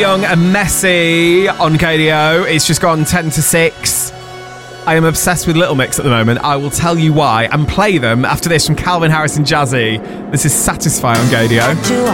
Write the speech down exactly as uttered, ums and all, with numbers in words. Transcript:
Young and Messi on K D O. It's just gone ten to six. I am obsessed with Little Mix at the moment. I will tell you why and play them after this from Calvin Harris and Jazzy. This is Satisfy on K D O.